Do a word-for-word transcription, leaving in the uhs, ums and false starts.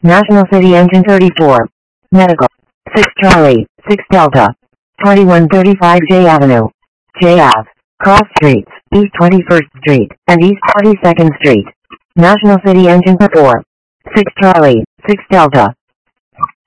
National City Engine thirty-four. Medical. six Charlie, six Delta. twenty-one thirty-five J Avenue. J Ave. Cross Streets, East twenty-first Street, and East twenty-second Street. National City Engine four. six Charlie, six Delta.